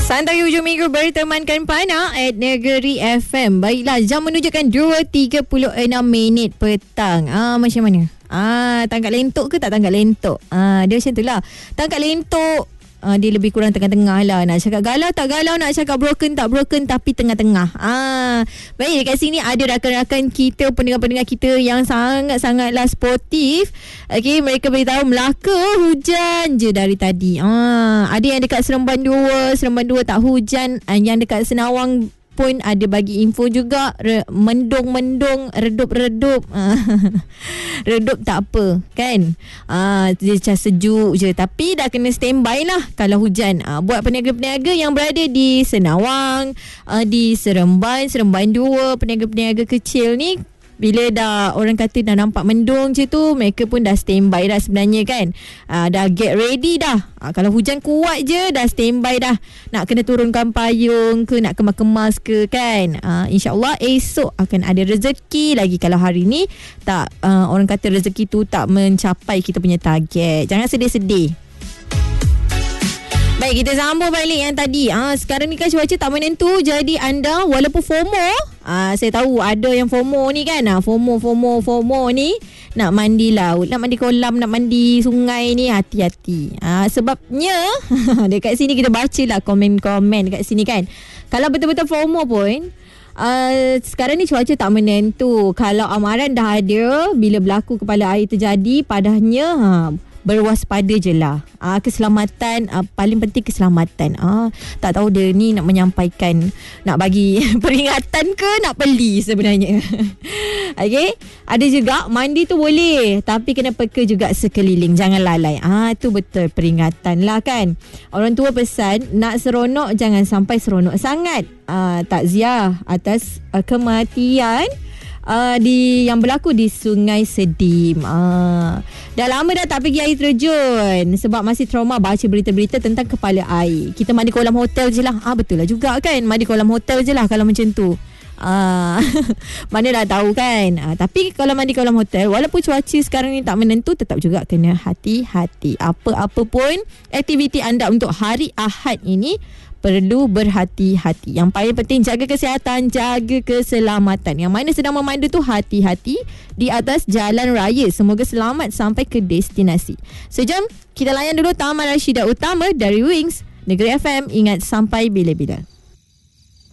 Santai hujung minggu bertemankan Pana at Negeri FM. Baiklah, jam menunjukkan 2.36 petang. Macam mana? Tangkap lentok ke tak tangkap lentok? Dia macam tu lah. Tangkap lentok, dia lebih kurang tengah-tengah lah. Nak cakap galau tak galau, nak cakap broken tak broken, tapi tengah-tengah. Baik, dekat sini ada rakan-rakan kita, pendengar-pendengar kita yang sangat-sangatlah sportif. Okay, mereka beritahu Melaka hujan je dari tadi. Ada yang dekat Seremban 2 tak hujan. Yang dekat Senawang pun ada bagi info juga, mendung-mendung, redup-redup. Redup tak apa kan, dia macam sejuk je, tapi dah kena standby lah kalau hujan. Buat peniaga-peniaga yang berada di Senawang, di Seremban 2, peniaga-peniaga kecil ni, bila dah orang kata dah nampak mendung je tu, mereka pun dah standby dah sebenarnya kan. Dah get ready dah. Kalau hujan kuat je, dah standby dah. Nak kena turunkan payung ke, nak kemas-kemas ke kan. InsyaAllah esok akan ada rezeki lagi. Kalau hari ni tak, orang kata rezeki tu tak mencapai kita punya target. Jangan sedih-sedih. Baik, kita sambung balik yang tadi. Sekarang ni kan cuaca tak menentu. Jadi anda walaupun FOMO, saya tahu ada yang FOMO ni kan. FOMO ni nak mandi laut, nak mandi kolam, nak mandi sungai ni, hati-hati. Sebabnya dekat sini kita baca lah komen-komen dekat sini kan. Kalau betul-betul FOMO pun, sekarang ni cuaca tak menentu. Kalau amaran dah ada, bila berlaku kepala air terjadi, padahnya berwaspada je lah. Keselamatan, paling penting keselamatan. Tak tahu dia ni nak menyampaikan, nak bagi peringatan ke nak beli sebenarnya. Okay, ada juga mandi tu boleh, tapi kena peka juga sekeliling, jangan lalai. Tu betul peringatan lah kan. Orang tua pesan, nak seronok jangan sampai seronok sangat. Takziah atas kematian yang berlaku di Sungai Sedim. Dah lama dah tak pergi air terjun sebab masih trauma baca berita-berita tentang kepala air. Kita mandi kolam hotel je lah. Betul lah juga kan, mandi kolam hotel je lah kalau macam tu. Mana dah tahu kan. Tapi kalau mandi kolam hotel, walaupun cuaca sekarang ni tak menentu, tetap juga kena hati-hati. Apa-apa pun aktiviti anda untuk hari Ahad ini perlu berhati-hati. Yang paling penting jaga kesihatan, jaga keselamatan. Yang mana sedang memandu tu hati-hati di atas jalan raya. Semoga selamat sampai ke destinasi. Sejam kita layan dulu Taman Rashidah Utama dari Wings. Negeri FM, ingat sampai bila-bila.